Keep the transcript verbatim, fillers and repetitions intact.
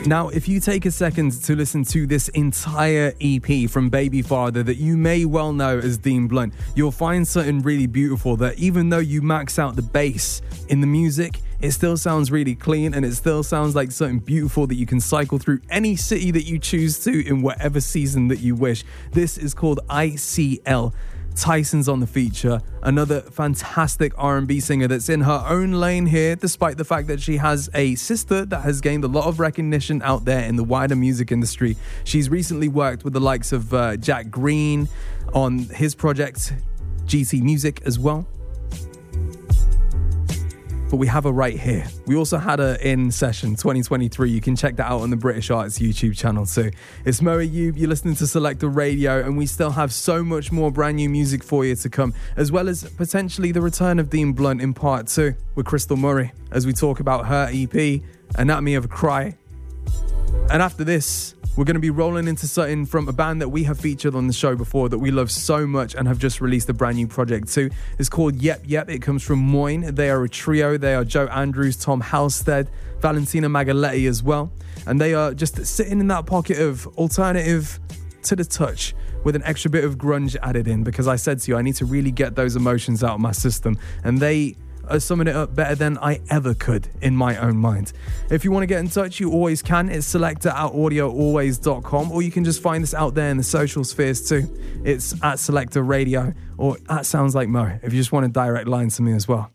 Now, if you take a second to listen to this entire E P from Baby Father that you may well know as Dean Blunt, you'll find something really beautiful that even though you max out the bass in the music, it still sounds really clean and it still sounds like something beautiful that you can cycle through any city that you choose to in whatever season that you wish. This is called I C L. Tyson's on the feature, another fantastic R and B singer that's in her own lane here, despite the fact that she has a sister that has gained a lot of recognition out there in the wider music industry. She's recently worked with the likes of uh, Jack Green on his project, G T Music as well. But we have her right here. We also had her in Session twenty twenty-three. You can check that out on the British Arts YouTube channel too. It's Mo Ayub, you're listening to Selector Radio, and we still have so much more brand new music for you to come, as well as potentially the return of Dean Blunt in part two with Crystal Murray, as we talk about her E P, Anatomy of a Cry. And after this, we're going to be rolling into something from a band that we have featured on the show before that we love so much and have just released a brand new project too. It's called Yep Yep. It comes from Moyne. They are a trio. They are Joe Andrews, Tom Halstead, Valentina Magaletti as well. And they are just sitting in that pocket of alternative to the touch with an extra bit of grunge added in, because I said to you, I need to really get those emotions out of my system. And they are summing it up better than I ever could in my own mind. If you want to get in touch, you always can. It's selector at audio always dot com, or you can just find us out there in the social spheres too. It's at Selector Radio or at Sounds Like Mo if you just want a direct line to me as well.